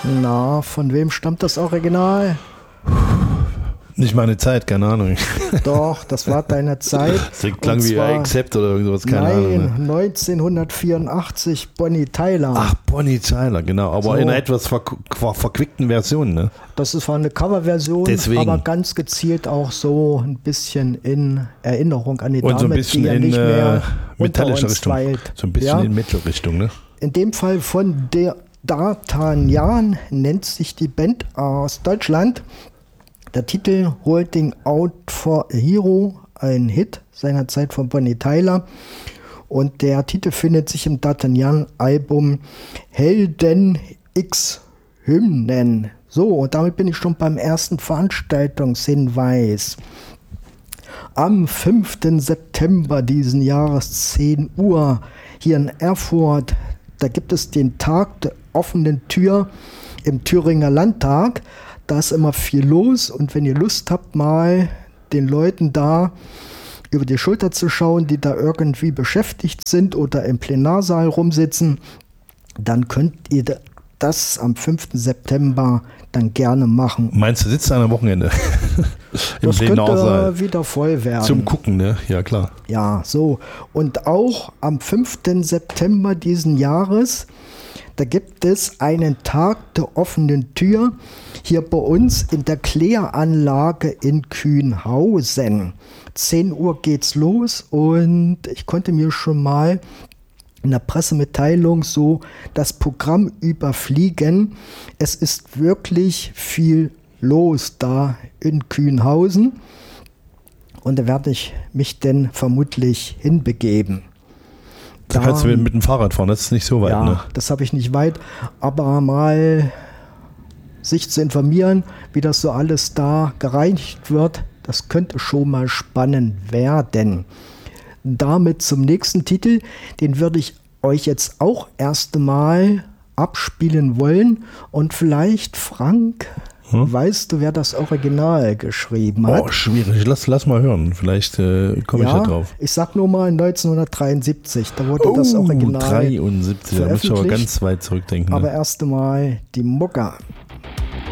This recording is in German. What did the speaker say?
Na, von wem stammt das Original? Nicht meine Zeit, keine Ahnung. Doch, das war deine Zeit. Das klang wie Accept oder irgendwas, keine Ahnung. Nein, 1984, Bonnie Tyler. Ach, Bonnie Tyler, genau. Aber in einer etwas verquickten Version, ne? Das war eine Coverversion, aber ganz gezielt auch so ein bisschen in Erinnerung an die Dame, und so ein bisschen die ja in nicht mehr metallischer Richtung. weilt. So ein bisschen in Metal-Richtung, ne? In dem Fall von der D'Artagnan nennt sich die Band aus Deutschland. Der Titel Holding Out for a Hero, ein Hit seinerzeit von Bonnie Tyler. Und der Titel findet sich im D'Artagnan-Album Helden X Hymnen. So, und damit bin ich schon beim ersten Veranstaltungshinweis. Am 5. September diesen Jahres, 10 Uhr, hier in Erfurt, da gibt es den Tag der offenen Tür im Thüringer Landtag. Da ist immer viel los und wenn ihr Lust habt, mal den Leuten da über die Schulter zu schauen, die da irgendwie beschäftigt sind oder im Plenarsaal rumsitzen, dann könnt ihr das am 5. September dann gerne machen. Meinst du, sitzt du am Wochenende im das Plenarsaal? Könnte wieder voll werden. Zum Gucken, ne? Ja, klar. Ja, so. Und auch am 5. September diesen Jahres, da gibt es einen Tag der offenen Tür hier bei uns in der Kläranlage in Kühnhausen. 10 Uhr geht's los und ich konnte mir schon mal in der Pressemitteilung so das Programm überfliegen. Es ist wirklich viel los da in Kühnhausen und da werde ich mich denn vermutlich hinbegeben. Da kannst du mit dem Fahrrad fahren, das ist nicht so weit. Ja, ne? Das habe ich nicht weit, aber mal sich zu informieren, wie das so alles da gereinigt wird, das könnte schon mal spannend werden. Damit zum nächsten Titel, den würde ich euch jetzt auch erst einmal abspielen wollen und vielleicht, Frank, weißt du, wer das Original geschrieben hat? Oh, schwierig. Lass mal hören. Vielleicht komme ich da drauf. Ich sag nur mal 1973. Da wurde das Original 73. Da muss ich aber ganz weit zurückdenken. Aber erst einmal die Mucke.